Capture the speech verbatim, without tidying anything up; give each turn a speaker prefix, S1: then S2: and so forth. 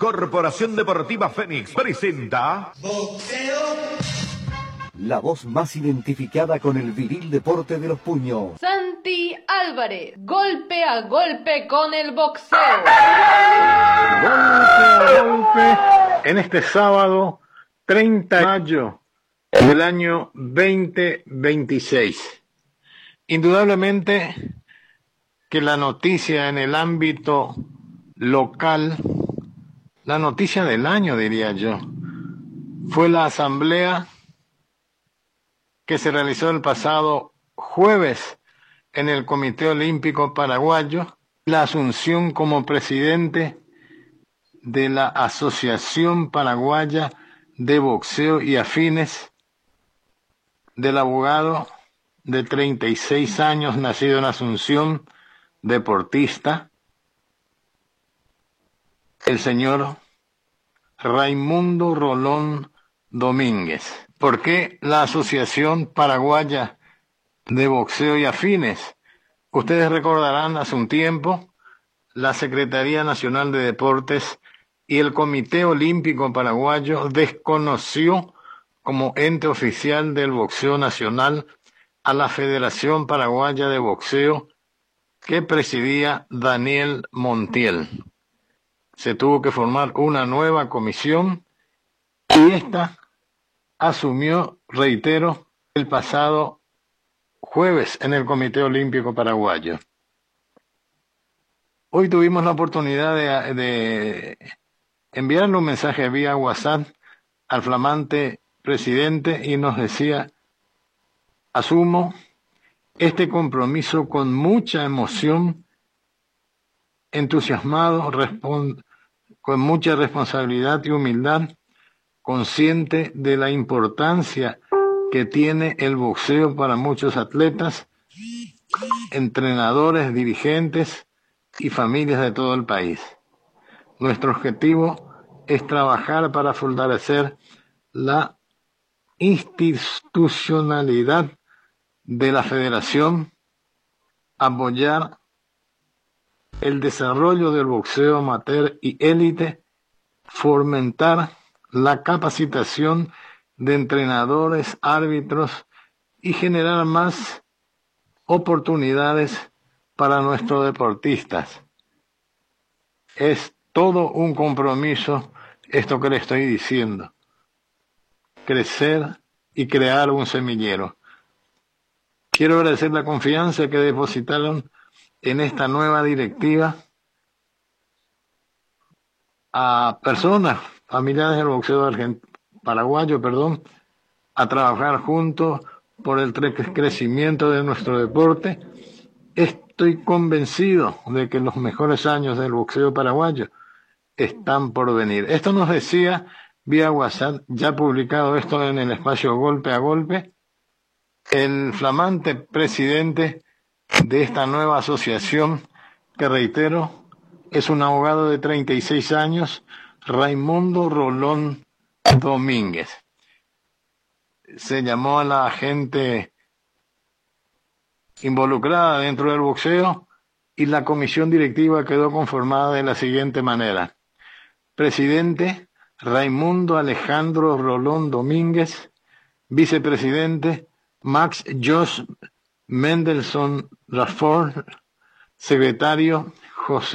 S1: Corporación Deportiva Fénix presenta
S2: Boxeo.
S3: La voz más identificada con el viril deporte de los puños.
S4: Santi Álvarez, golpe a golpe con el boxeo.
S5: Golpe a golpe en este sábado treinta de mayo del año veinte veintiséis. Indudablemente que la noticia en el ámbito local, la noticia del año diría yo, fue la asamblea que se realizó el pasado jueves en el Comité Olímpico Paraguayo, la asunción como presidente de la Asociación Paraguaya de Boxeo y Afines del abogado de treinta y seis años, nacido en Asunción, deportista, el señor Raimundo Rolón Domínguez. ¿Por qué la Asociación Paraguaya de Boxeo y Afines? Ustedes recordarán, hace un tiempo, la Secretaría Nacional de Deportes y el Comité Olímpico Paraguayo desconoció como ente oficial del boxeo nacional a la Federación Paraguaya de Boxeo que presidía Daniel Montiel. Se tuvo que formar una nueva comisión y esta asumió, reitero, el pasado jueves en el Comité Olímpico Paraguayo. Hoy tuvimos la oportunidad de, de enviarle un mensaje vía WhatsApp al flamante presidente y nos decía: asumo este compromiso con mucha emoción, entusiasmado, respond, con mucha responsabilidad y humildad, consciente de la importancia que tiene el boxeo para muchos atletas, entrenadores, dirigentes y familias de todo el país. Nuestro objetivo es trabajar para fortalecer la institucionalidad de la federación, apoyar el desarrollo del boxeo amateur y élite, fomentar la capacitación de entrenadores, árbitros y generar más oportunidades para nuestros deportistas. Es todo un compromiso esto que le estoy diciendo. Crecer y crear un semillero. Quiero agradecer la confianza que depositaron en esta nueva directiva a personas, familiares del boxeo argentino, paraguayo, perdón, a trabajar juntos por el crecimiento de nuestro deporte. Estoy convencido de que los mejores años del boxeo paraguayo están por venir. Esto nos decía vía WhatsApp, ya publicado esto en el espacio Golpe a Golpe, el flamante presidente de esta nueva asociación, que reitero, es un abogado de treinta y seis años, Raimundo Rolón Domínguez. Se llamó a la gente involucrada dentro del boxeo y la comisión directiva quedó conformada de la siguiente manera: presidente Raimundo Alejandro Rolón Domínguez, vicepresidente Max Josh Mendelssohn Rafford, secretario José